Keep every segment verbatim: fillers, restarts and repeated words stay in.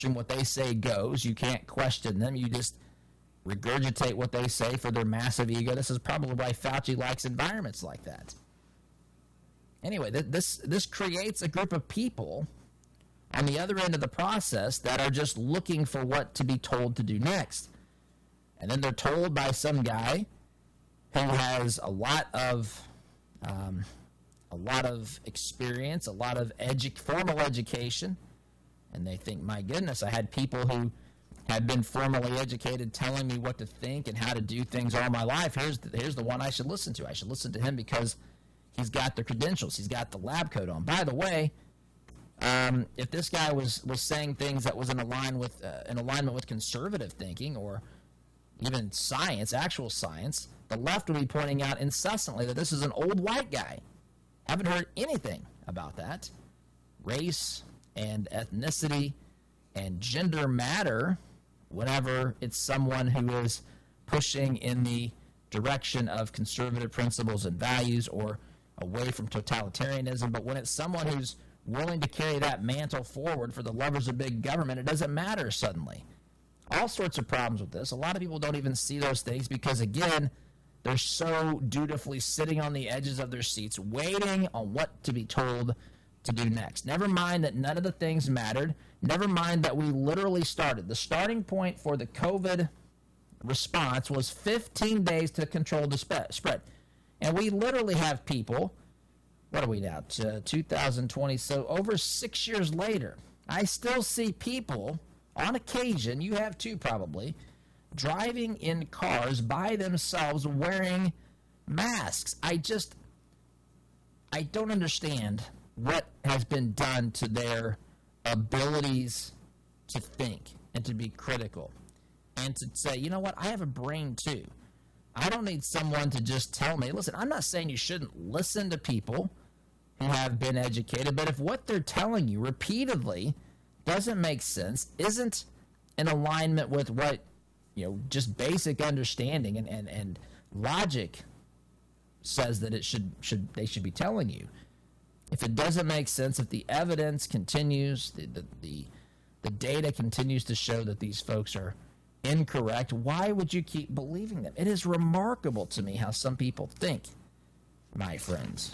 what they say goes. You can't question them. You just regurgitate what they say for their massive ego. This is probably why Fauci likes environments like that. Anyway, th- this this creates a group of people on the other end of the process that are just looking for what to be told to do next. And then they're told by some guy who has a lot of um, a lot of experience, a lot of edu- formal education, and they think, my goodness, I had people who had been formally educated telling me what to think and how to do things all my life. Here's the, here's the one I should listen to. I should listen to him because he's got the credentials. He's got the lab coat on. By the way, um, if this guy was, was saying things that was in align with uh, in alignment with conservative thinking or even science, actual science, the left would be pointing out incessantly that this is an old white guy. Haven't heard anything about that. Race and ethnicity and gender matter whenever it's someone who is pushing in the direction of conservative principles and values or away from totalitarianism. But when it's someone who's willing to carry that mantle forward for the lovers of big government, it doesn't matter suddenly. All sorts of problems with this. A lot of people don't even see those things because, again, they're so dutifully sitting on the edges of their seats, waiting on what to be told to do next. Never mind that none of the things mattered. Never mind that we literally started. The starting point for the COVID response was fifteen days to control the spread. And we literally have people, what are we now, to two thousand twenty, so over six years later, I still see people, on occasion, you have too probably, driving in cars by themselves wearing masks. I just, I don't understand what has been done to their abilities to think and to be critical and to say, you know what, I have a brain too. I don't need someone to just tell me, listen, I'm not saying you shouldn't listen to people who have been educated, but if what they're telling you repeatedly doesn't make sense, isn't in alignment with what, you know, just basic understanding and, and, and logic says that it should should they should be telling you. If it doesn't make sense, if the evidence continues, the, the, the, the data continues to show that these folks are incorrect, why would you keep believing them? It is remarkable to me how some people think, my friends.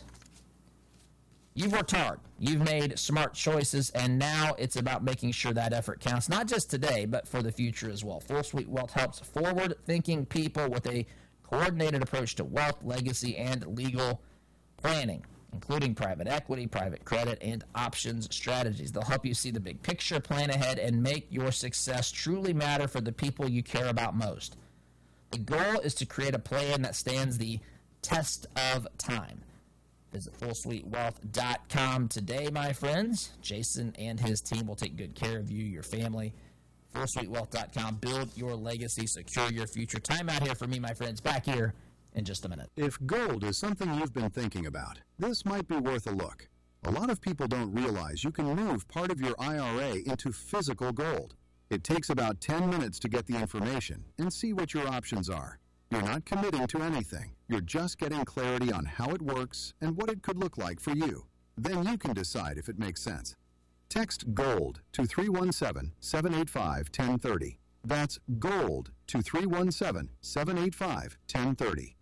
You've worked hard. You've made smart choices, and now it's about making sure that effort counts, not just today, but for the future as well. Full Suite Wealth helps forward-thinking people with a coordinated approach to wealth, legacy, and legal planning, including private equity, private credit, and options strategies. They'll help you see the big picture, plan ahead, and make your success truly matter for the people you care about most. The goal is to create a plan that stands the test of time. Visit full suite wealth dot com today, my friends. Jason and his team will take good care of you, your family. full suite wealth dot com. Build your legacy, secure your future. Time out here for me, my friends. Back here in just a minute. If gold is something you've been thinking about, this might be worth a look. A lot of people don't realize you can move part of your I R A into physical gold. It takes about ten minutes to get the information and see what your options are. You're not committing to anything. You're just getting clarity on how it works and what it could look like for you. Then you can decide if it makes sense. Text GOLD to three one seven, seven eight five, one zero three zero. That's GOLD to three one seven, seven eight five, one zero three zero.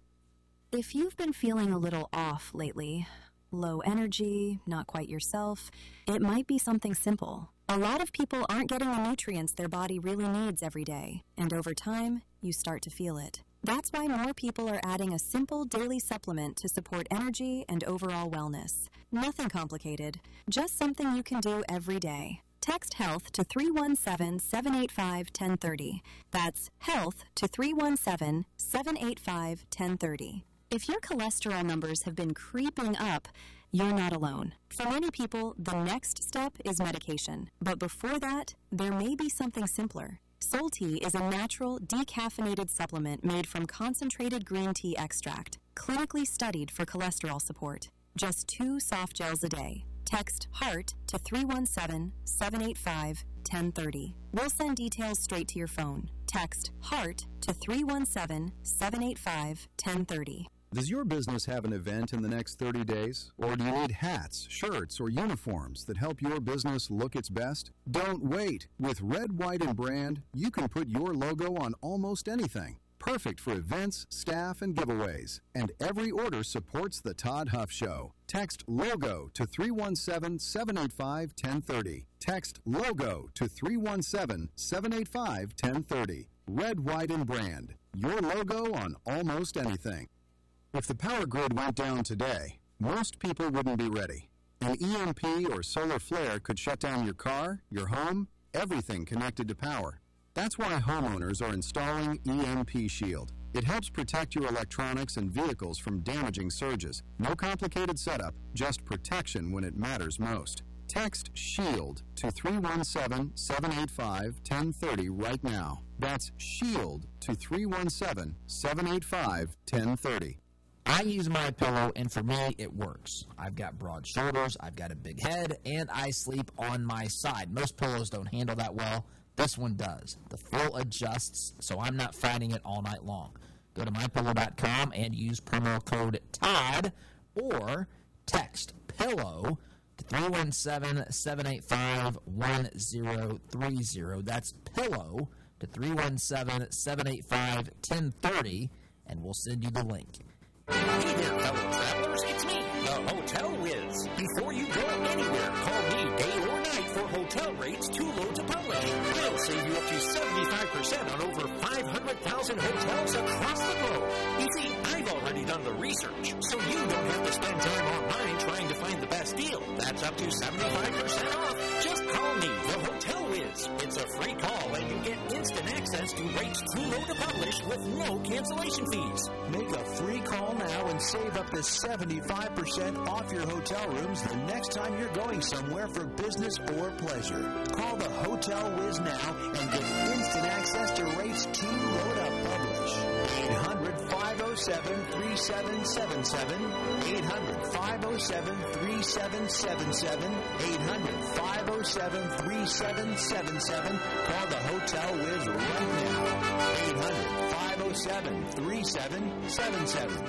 If you've been feeling a little off lately, low energy, not quite yourself, it might be something simple. A lot of people aren't getting the nutrients their body really needs every day, and over time, you start to feel it. That's why more people are adding a simple daily supplement to support energy and overall wellness. Nothing complicated, just something you can do every day. Text HEALTH to three one seven, seven eight five, one zero three zero. That's HEALTH to three one seven, seven eight five, one zero three zero. If your cholesterol numbers have been creeping up, you're not alone. For many people, the next step is medication. But before that, there may be something simpler. Sol-T is a natural, decaffeinated supplement made from concentrated green tea extract, clinically studied for cholesterol support. Just two soft gels a day. Text HEART to three one seven, seven eight five, one zero three zero. We'll send details straight to your phone. Text HEART to three one seven, seven eight five, one zero three zero. Does your business have an event in the next thirty days? Or do you need hats, shirts, or uniforms that help your business look its best? Don't wait. With Red, White, and Brand, you can put your logo on almost anything. Perfect for events, staff, and giveaways. And every order supports The Todd Huff Show. Text LOGO to three one seven, seven eight five, one zero three zero. Text LOGO to three one seven, seven eight five, one zero three zero. Red, White, and Brand. Your logo on almost anything. If the power grid went down today, most people wouldn't be ready. An E M P or solar flare could shut down your car, your home, everything connected to power. That's why homeowners are installing E M P Shield. It helps protect your electronics and vehicles from damaging surges. No complicated setup, just protection when it matters most. Text SHIELD to three one seven, seven eight five, one zero three zero right now. That's SHIELD to three one seven, seven eight five, one zero three zero. I use my pillow, and for me, it works. I've got broad shoulders, I've got a big head, and I sleep on my side. Most pillows don't handle that well. This one does. The full adjusts, so I'm not fighting it all night long. Go to my pillow dot com and use promo code TODD, or text PILLOW to three one seven, seven eight five, one zero three zero. That's PILLOW to three one seven, seven eight five, one zero three zero, and we'll send you the link. Hey there, fellow travelers, it's me, the Hotel Wiz. Before you go anywhere, call me day or night for hotel rates too low to publish. We'll save you up to seventy-five percent on over five hundred thousand hotels across the globe. You see, I've already done the research, so you don't have to spend time online trying to find the best deal. That's up to seventy-five percent off. Just call me, the Hotel Wiz. It's a free call, and you get instant access to rates too low to publish with no cancellation fees. Make a free call now and save up to seventy-five percent off your hotel rooms the next time you're going somewhere for business or pleasure. Call the Hotel Wiz now and get instant access to rates too low to publish. eight hundred, five oh seven, three seven seven seven. eight hundred, five oh seven, three seven seven seven. eight hundred, five oh seven, three seven seven seven. Call the Hotel Wiz right now. eight hundred, five oh seven, three seven seven seven.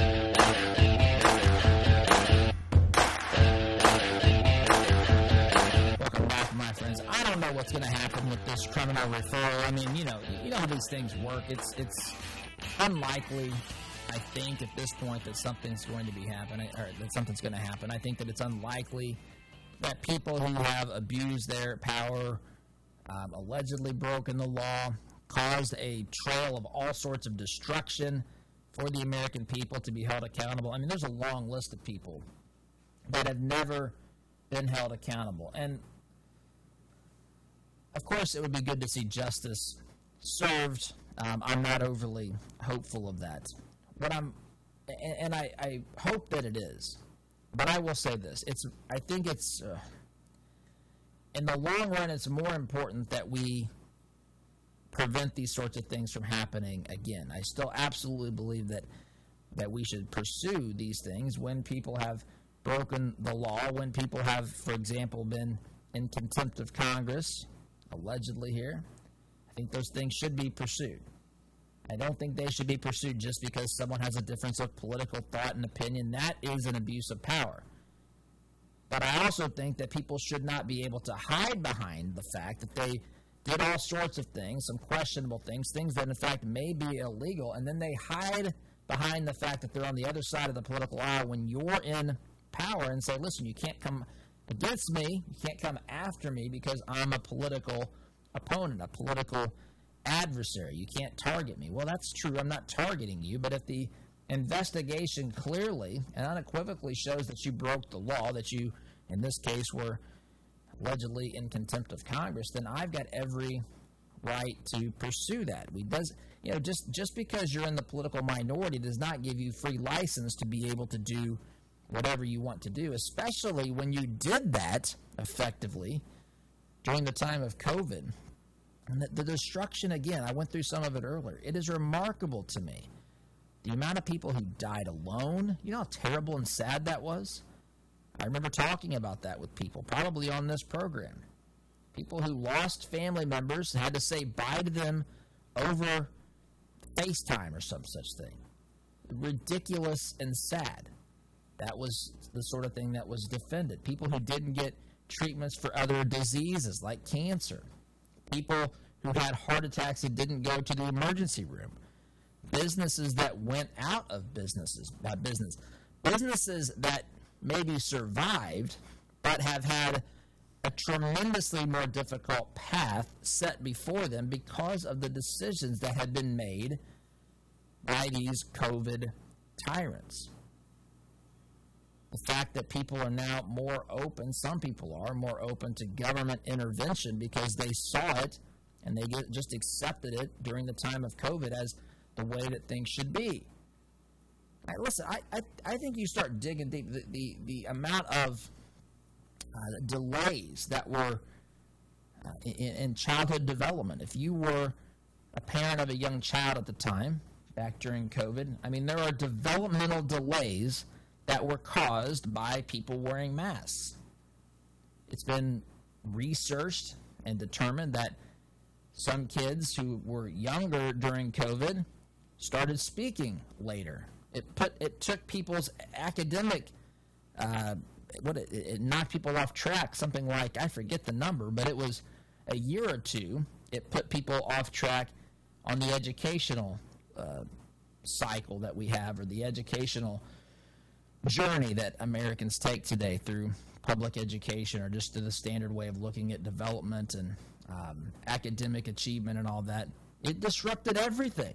Welcome back, my friends. I don't know what's going to happen with this criminal referral. I mean, you know, you know how these things work. It's it's unlikely, I think, at this point that something's going to be happening, or that something's going to happen. I think that it's unlikely that people who have abused their power, um, allegedly broken the law, caused a trail of all sorts of destruction for the American people to be held accountable. I mean, there's a long list of people that have never been held accountable. And, of course, it would be good to see justice served. Um, I'm not overly hopeful of that. But I'm, and I, I hope that it is. But I will say this. It's, I think it's, uh, in the long run, it's more important that we prevent these sorts of things from happening again. I still absolutely believe that that we should pursue these things when people have broken the law, when people have, for example, been in contempt of Congress, allegedly here. I think those things should be pursued. I don't think they should be pursued just because someone has a difference of political thought and opinion. That is an abuse of power. But I also think that people should not be able to hide behind the fact that they did all sorts of things, some questionable things, things that in fact may be illegal, and then they hide behind the fact that they're on the other side of the political aisle when you're in power and say, listen, you can't come against me, you can't come after me because I'm a political opponent, a political adversary. You can't target me. Well, that's true. I'm not targeting you, but if the investigation clearly and unequivocally shows that you broke the law, that you, in this case, were allegedly in contempt of Congress, then I've got every right to pursue that. We does, you know, just just because you're in the political minority does not give you free license to be able to do whatever you want to do, especially when you did that effectively during the time of COVID. And the, the destruction, again, I went through some of it earlier. It is remarkable to me. The amount of people who died alone, you know how terrible and sad that was? I remember talking about that with people, probably on this program. People who lost family members had to say bye to them over FaceTime or some such thing. ridiculous and sad. That was the sort of thing that was defended. People who didn't get treatments for other diseases like cancer. People who had heart attacks and didn't go to the emergency room. Businesses that went out of businesses, not business. Businesses that maybe survived but have had a tremendously more difficult path set before them because of the decisions that had been made by these COVID tyrants. The fact that people are now more open, some people are more open to government intervention because they saw it and they just accepted it during the time of COVID as the way that things should be. Now, listen, I, I, I think you start digging deep. The, the, the amount of uh, delays that were uh, in, in childhood development. If you were a parent of a young child at the time, back during COVID, I mean, there are developmental delays that were caused by people wearing masks. It's been researched and determined that some kids who were younger during COVID started speaking later. It put it took people's academic, uh, what it, it knocked people off track. Something like, I forget the number, but it was a year or two. It put people off track on the educational uh, cycle that we have, or the educational journey that Americans take today through public education, or just to the standard way of looking at development and um, academic achievement and all that. It disrupted everything.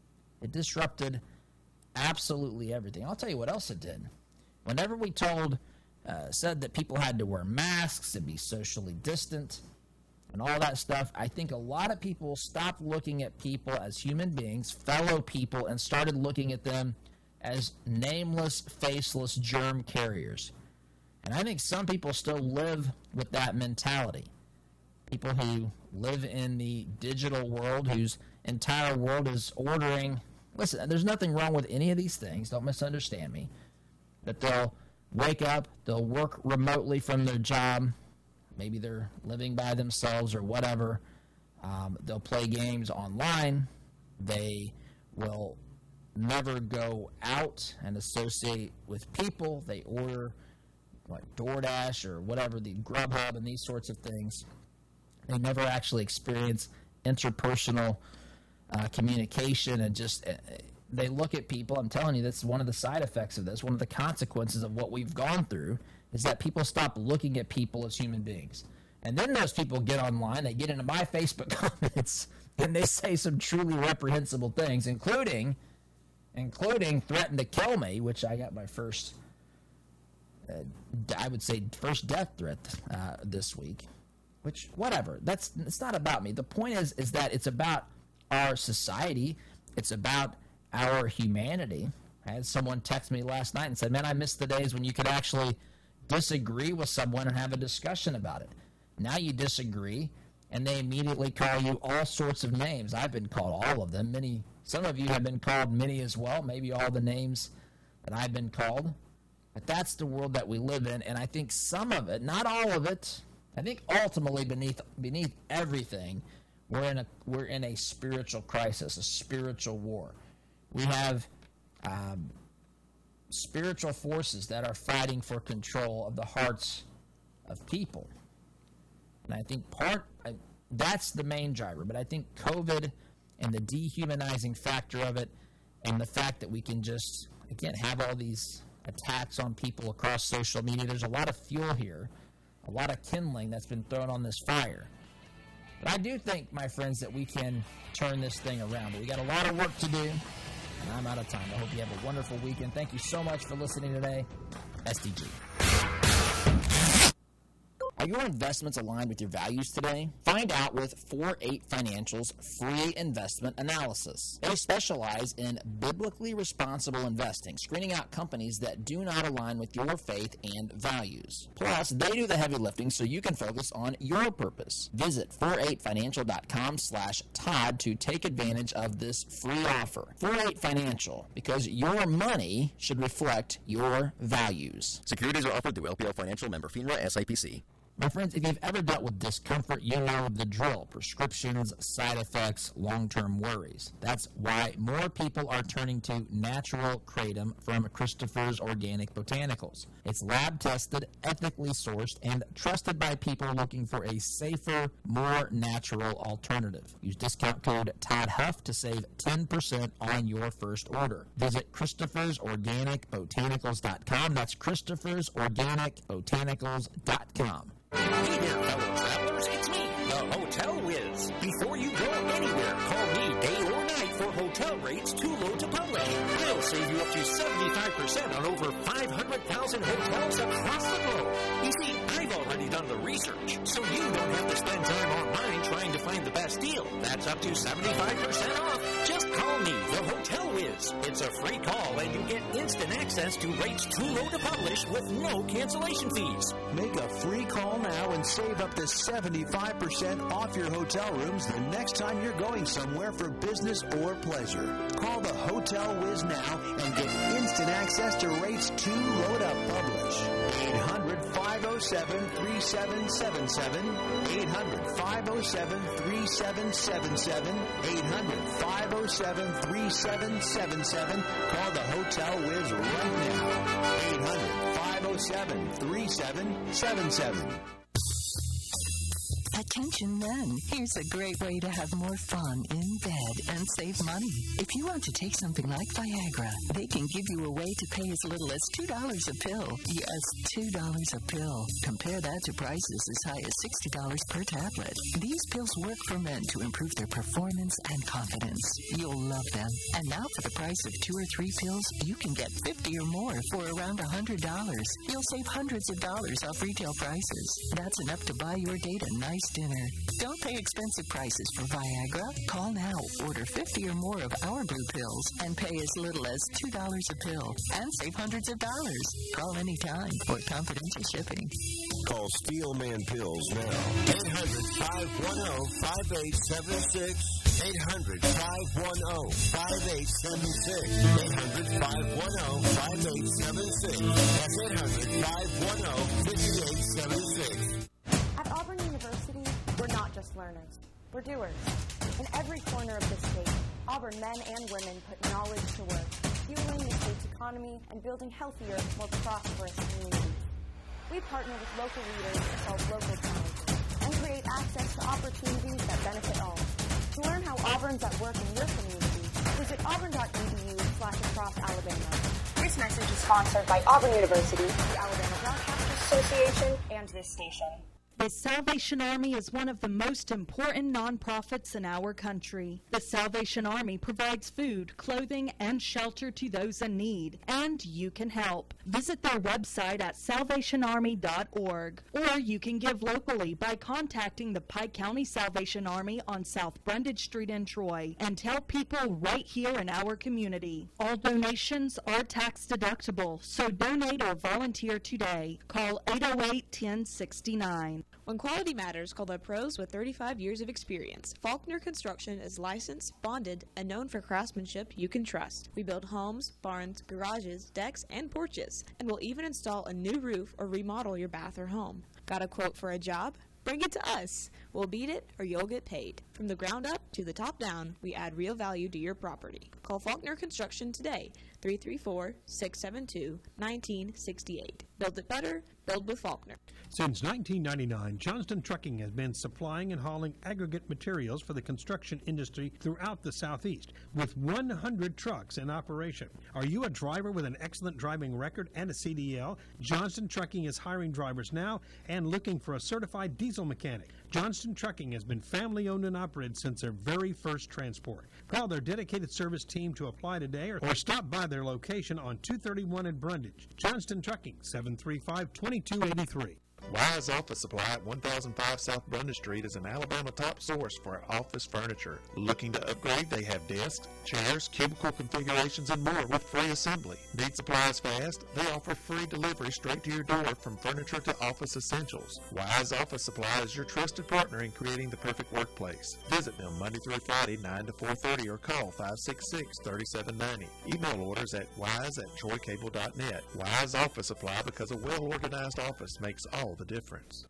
It disrupted absolutely everything. I'll tell you what else it did. Whenever we told, uh, said that people had to wear masks and be socially distant and all that stuff, I think a lot of people stopped looking at people as human beings, fellow people, and started looking at them as nameless, faceless germ carriers. And I think some people still live with that mentality. People who live in the digital world, whose entire world is ordering. Listen, there's nothing wrong with any of these things. Don't misunderstand me. That they'll wake up, they'll work remotely from their job. Maybe they're living by themselves or whatever. Um, they'll play games online. They will never go out and associate with people. They order like DoorDash or whatever, the Grubhub and these sorts of things. They never actually experience interpersonal uh, communication, and just uh, they look at people. I'm telling you, that's one of the side effects of this. One of the consequences of what we've gone through is that people stop looking at people as human beings. And then those people get online, they get into my Facebook comments, and they say some truly reprehensible things, including including threaten to kill me, which I got my first, uh, I would say, first death threat uh, this week. Which, whatever, that's it's not about me. The point is, is that it's about our society. It's about our humanity. I had someone text me last night and said, man, I miss the days when you could actually disagree with someone and have a discussion about it. Now you disagree, and they immediately call you all sorts of names. I've been called all of them. Many, some of you have been called many as well, maybe all the names that I've been called. But that's the world that we live in, and I think some of it, not all of it, I think ultimately beneath beneath everything, we're in a we're in a spiritual crisis, a spiritual war. We have um, spiritual forces that are fighting for control of the hearts of people. And I think part, I, that's the main driver. But I think COVID and the dehumanizing factor of it, and the fact that we can just, again, have all these attacks on people across social media, there's a lot of fuel here, a lot of kindling that's been thrown on this fire. But I do think, my friends, that we can turn this thing around. But we got a lot of work to do, and I'm out of time. I hope you have a wonderful weekend. Thank you so much for listening today. S D G. Are your investments aligned with your values today? Find out with four eight Financial's free investment analysis. They specialize in biblically responsible investing, screening out companies that do not align with your faith and values. Plus, they do the heavy lifting so you can focus on your purpose. Visit four eight financial dot com slash Todd to take advantage of this free offer. four eight Financial, because your money should reflect your values. Securities are offered through L P L Financial, member FINRA, S I P C. My friends, if you've ever dealt with discomfort, you know the drill. Prescriptions, side effects, long-term worries. That's why more people are turning to Natural Kratom from Christopher's Organic Botanicals. It's lab-tested, ethically sourced, and trusted by people looking for a safer, more natural alternative. Use discount code Todd Huff to save ten percent on your first order. Visit Christopher's Organic Botanicals dot com. That's Christopher's Organic Botanicals dot com. Hey there, fellow travelers, it's me, the Hotel Wiz. Before you go anywhere, call me day or night for hotel rates too low to publish. We'll save you up to seventy-five percent on over five hundred thousand hotels across the globe. You see, I've already done the research, so you don't have to spend time online trying to find the best deal. That's up to seventy-five percent off. Just call me, the Hotel Wiz. It's a free call, and you get instant access to rates too low to publish with no cancellation fees. Make a free call now and save up to seventy-five percent off your hotel rooms the next time you're going somewhere for business or pleasure. Call the Hotel Wiz now and get instant access to rates too low to publish. eight hundred, five oh seven, three seven seven seven. eight hundred, five oh seven, three seven seven seven. eight hundred, five oh seven, three seven seven seven. Call the Hotel Wiz right now. eight hundred, five oh seven, three seven seven seven. Attention men, here's a great way to have more fun in bed and save money. If you want to take something like Viagra, they can give you a way to pay as little as two dollars a pill. Yes, two dollars a pill. Compare that to prices as high as sixty dollars per tablet. These pills work for men to improve their performance and confidence. You'll love them. And now for the price of two or three pills, you can get fifty or more for around one hundred dollars. You'll save hundreds of dollars off retail prices. That's enough to buy your date a nice dinner. Don't pay expensive prices for Viagra. Call now, order fifty or more of our blue pills, and pay as little as two dollars a pill, and save hundreds of dollars. Call anytime for confidential shipping. Call Steelman Pills now. eight hundred, five one zero, five eight seven six. eight hundred, five one zero, five eight seven six. eight hundred, five one zero, five eight seven six. That's eight hundred, five one zero, five eight seven six. At Auburn University, we're not just learners, we're doers. In every corner of the state, Auburn men and women put knowledge to work, fueling the state's economy and building healthier, more prosperous communities. We partner with local leaders to solve local challenges and create access to opportunities that benefit all. To learn how Auburn's at work in your community, visit auburn.edu slash across Alabama. This message is sponsored by Auburn University, the Alabama Broadcasters Association, and this station. The Salvation Army is one of the most important nonprofits in our country. The Salvation Army provides food, clothing, and shelter to those in need, and you can help. Visit their website at salvation army dot org, or you can give locally by contacting the Pike County Salvation Army on South Brundage Street in Troy, and tell people right here in our community. All donations are tax deductible, so donate or volunteer today. Call eight oh eight, ten sixty-nine. When quality matters, call the pros with thirty-five years of experience. Faulkner Construction is licensed, bonded, and known for craftsmanship you can trust. We build homes, barns, garages, decks, and porches, and we'll even install a new roof or remodel your bath or home. Got a quote for a job? Bring it to us. We'll beat it or you'll get paid. From the ground up to the top down, we add real value to your property. Call Faulkner Construction today, three three four, six seven two, one nine six eight. Build it better, build with Faulkner. Since nineteen ninety-nine, Johnston Trucking has been supplying and hauling aggregate materials for the construction industry throughout the Southeast, with one hundred trucks in operation. Are you a driver with an excellent driving record and a C D L? Johnston Trucking is hiring drivers now and looking for a certified diesel mechanic. Johnston Trucking has been family-owned and operated since their very first transport. Call their dedicated service team to apply today, or, or stop by their location on two thirty-one in Brundage. Johnston Trucking, seven three five, two two eight three. Wise Office Supply at one thousand five South Brundage Street is an Alabama top source for office furniture. Looking to upgrade? They have desks, chairs, cubicle configurations, and more with free assembly. Need supplies fast? They offer free delivery straight to your door from furniture to office essentials. Wise Office Supply is your trusted partner in creating the perfect workplace. Visit them Monday through Friday, nine to four thirty, or call five six six, three seven nine zero. Email orders at wise at troy cable dot net. Wise Office Supply, because a well-organized office makes all the difference.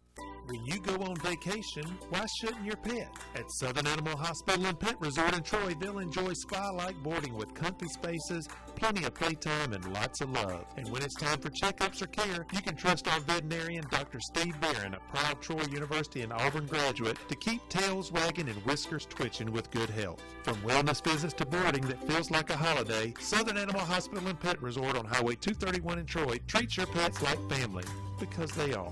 When you go on vacation, why shouldn't your pet? At Southern Animal Hospital and Pet Resort in Troy, they'll enjoy spa-like boarding with comfy spaces, plenty of playtime, and lots of love. And when it's time for checkups or care, you can trust our veterinarian, Doctor Steve Barron, a proud Troy University and Auburn graduate, to keep tails wagging and whiskers twitching with good health. From wellness visits to boarding that feels like a holiday, Southern Animal Hospital and Pet Resort on Highway two thirty-one in Troy treats your pets like family, because they are.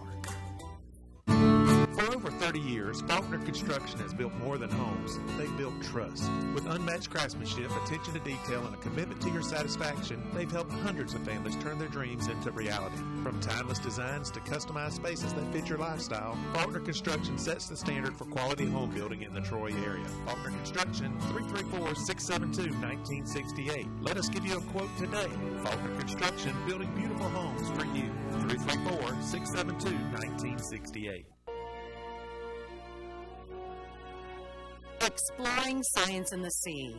For over thirty years, Faulkner Construction has built more than homes. They've built trust. With unmatched craftsmanship, attention to detail, and a commitment to your satisfaction, they've helped hundreds of families turn their dreams into reality. From timeless designs to customized spaces that fit your lifestyle, Faulkner Construction sets the standard for quality home building in the Troy area. Faulkner Construction, three three four, six seven two, one nine six eight. Let us give you a quote today. Faulkner Construction, building beautiful homes for you. three three four, six seven two, one nine six eight. Exploring Science in the Sea.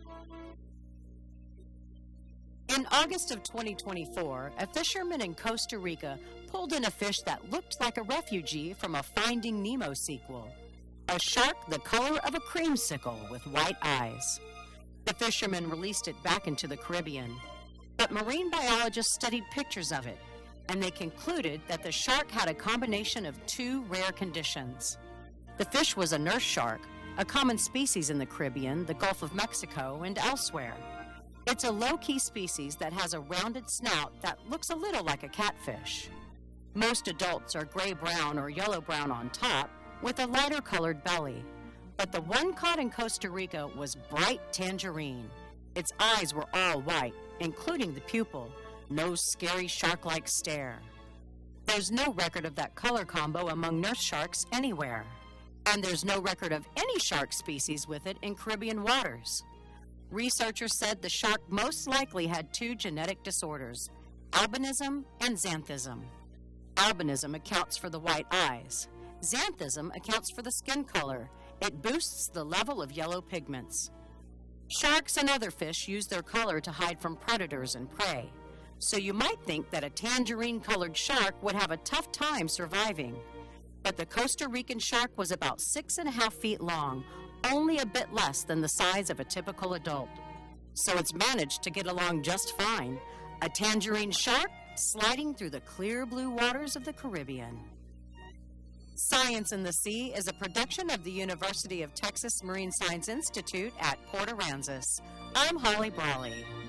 In August of twenty twenty-four, a fisherman in Costa Rica pulled in a fish that looked like a refugee from a Finding Nemo sequel. A shark the color of a creamsicle with white eyes. The fisherman released it back into the Caribbean, but marine biologists studied pictures of it, and they concluded that the shark had a combination of two rare conditions. The fish was a nurse shark, a common species in the Caribbean, the Gulf of Mexico, and elsewhere. It's a low-key species that has a rounded snout that looks a little like a catfish. Most adults are gray-brown or yellow-brown on top, with a lighter-colored belly. But the one caught in Costa Rica was bright tangerine. Its eyes were all white, including the pupil, no scary shark-like stare. There's no record of that color combo among nurse sharks anywhere. And there's no record of any shark species with it in Caribbean waters. Researchers said the shark most likely had two genetic disorders, albinism and xanthism. Albinism accounts for the white eyes. Xanthism accounts for the skin color. It boosts the level of yellow pigments. Sharks and other fish use their color to hide from predators and prey. So you might think that a tangerine-colored shark would have a tough time surviving. But the Costa Rican shark was about six and a half feet long, only a bit less than the size of a typical adult. So it's managed to get along just fine. A tangerine shark sliding through the clear blue waters of the Caribbean. Science in the Sea is a production of the University of Texas Marine Science Institute at Port Aransas. I'm Holly Brawley.